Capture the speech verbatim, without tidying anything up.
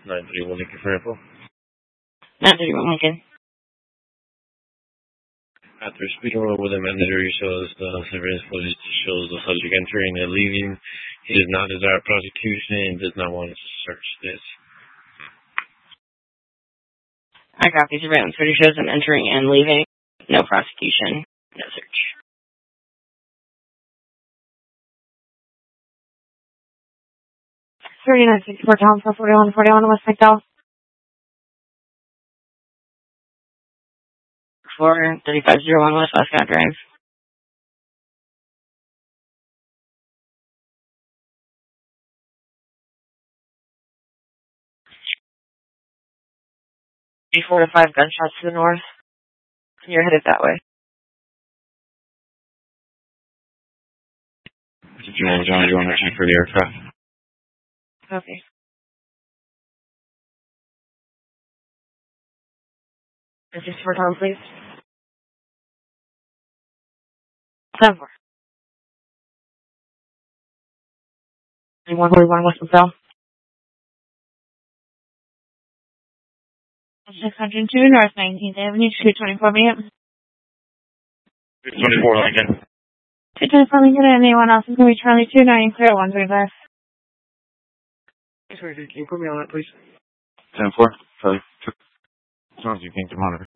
nine thirty-one Lincoln for info. nine thirty-one Lincoln. After speaking with the manager, he shows the surveillance footage shows the subject entering and leaving. He does not desire prosecution and does not want to search this. I copy surveillance footage shows him entering and leaving. No prosecution. No search. thirty-nine sixty-four Tom for forty-one forty-one West McDowell. four thirty-five oh one West Westcott Drive. Four to five gunshots to the north. You're headed that way. John, John, you want to check for the aircraft? Okay. sixty-four Tom, please. seven four. one forty-one West McDowell. six oh two North nineteenth Avenue, two twenty-four Lincoln. two twenty-four Lincoln. two twenty-four Lincoln, and anyone else is going to be Charlie two nine clear one thirty-five. Sorry, can you put me on that, please? ten four. Sorry. As long as you can't monitor.